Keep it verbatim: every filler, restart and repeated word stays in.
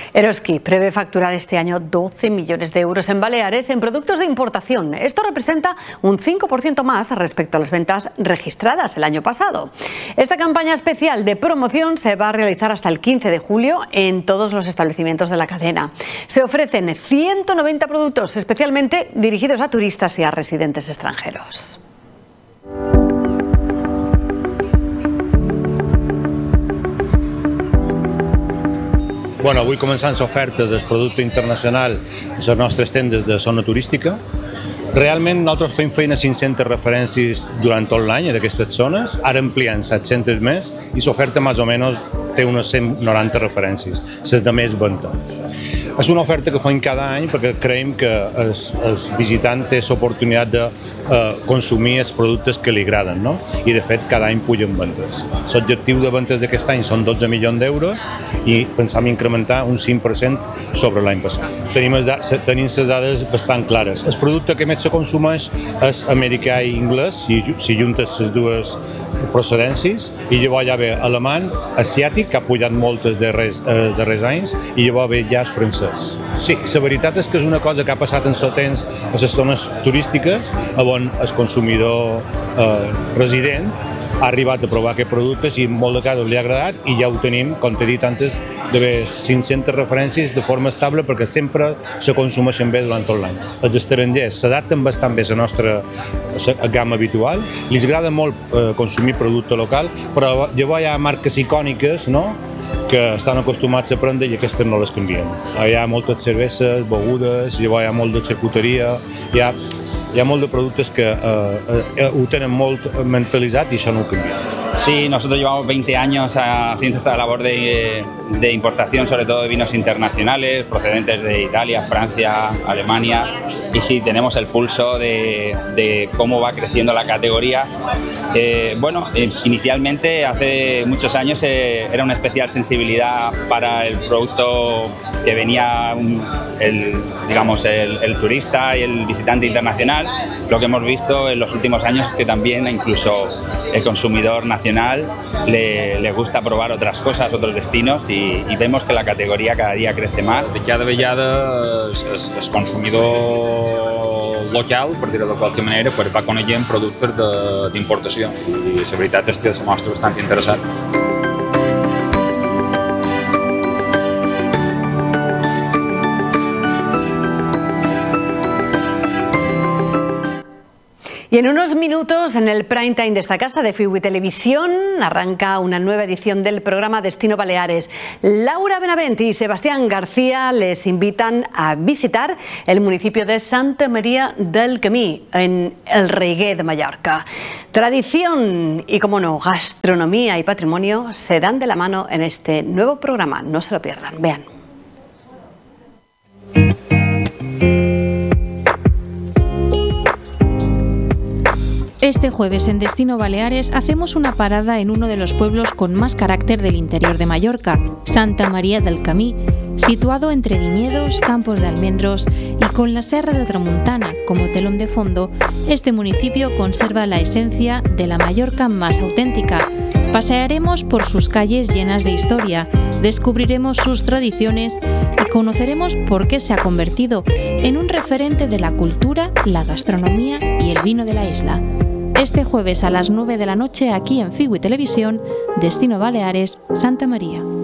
Eroski prevé facturar este año doce millones de euros en Baleares en productos de importación. Esto representa un cinco por ciento más respecto a las ventas registradas el año pasado. Esta campaña especial de promoción se va a realizar hasta el quince de julio en todos los establecimientos de la cadena. Se ofrecen ciento noventa productos especialmente dirigidos a turistas y a residentes extranjeros. Bueno, avui començant l'oferta del producte internacional a les nostres tendes de zona turística. Realment nosaltres fem feina a cinc-centes referències durant tot l'any en aquestes zones, ara ampliant set-centes més i l'oferta més o menys té unes cent noranta referències, les de més venda. És una oferta que fem cada any perquè creiem que el, el visitant té l'oportunitat de eh, consumir els productes que li agraden, no? I de fet cada any pugen vendes. L'objectiu de vendes d'aquest any són dotze milions d'euros i pensam incrementar un cinc per cent sobre l'any passat. Tenim, tenim les dades bastant clares. El producte que més se consumeix és americà i anglès, si, si juntes les dues procedències, i llavors ja ve alemany, asiàtic, que ha pujat molt els darrers, eh, darrers anys, i llavors ve ja el francès. Sí, la veritat és que és una cosa que ha passat en el temps a les zones turístiques, on el consumidor eh, resident ha arribat a provar aquests productes i en molt de casos li ha agradat i ja ho tenim, com t'he dit antes, d'haver cinc-centes referències de forma estable perquè sempre se consumeixen bé durant tot l'any. Els estrangers s'adapten bastant bé a la nostra gamma habitual, li agrada molt eh, consumir producte local, però llavors hi ha marques icòniques, no?, que estan acostumats a prendre i aquestes no les canvien. Hi ha moltes cerveses, begudes, llavors hi ha molt de xarcuteria, hi ha, hi ha molt de productes que eh, eh, ho tenen molt mentalitzat i això no ho canvien. Sí, nosotros llevamos veinte años haciendo esta labor de, de importación, sobre todo de vinos internacionales, procedentes de Italia, Francia, Alemania, y sí, tenemos el pulso de, de cómo va creciendo la categoría. Eh, bueno, eh, inicialmente, hace muchos años, eh, era una especial sensibilidad para el producto que venía un, el, digamos, el, el turista y el visitante internacional. Lo que hemos visto en los últimos años es que también incluso el consumidor nacional le, le gusta provar otras cosas, otros destinos y, y vemos que la categoría cada día crece más. Cada vegada el consumidor local, per dir-ho de qualque manera, pues va coneixent productes d'importació i la veritat és que se mostra bastant interessant. Y en unos minutos, en el prime time de esta casa de Fiwi Televisión, arranca una nueva edición del programa Destino Baleares. Laura Benavent y Sebastián García les invitan a visitar el municipio de Santa María del Camí, en el Reguer de Mallorca. Tradición y, como no, gastronomía y patrimonio se dan de la mano en este nuevo programa. No se lo pierdan. Vean. Este jueves en Destino Baleares hacemos una parada en uno de los pueblos con más carácter del interior de Mallorca, Santa María del Camí, situado entre viñedos, campos de almendros y con la Serra de Tramuntana como telón de fondo. Este municipio conserva la esencia de la Mallorca más auténtica. Pasearemos por sus calles llenas de historia, descubriremos sus tradiciones y conoceremos por qué se ha convertido en un referente de la cultura, la gastronomía y el vino de la isla. Este jueves a las nueve de la noche aquí en Fiwi Televisión, Destino Baleares, Santa María.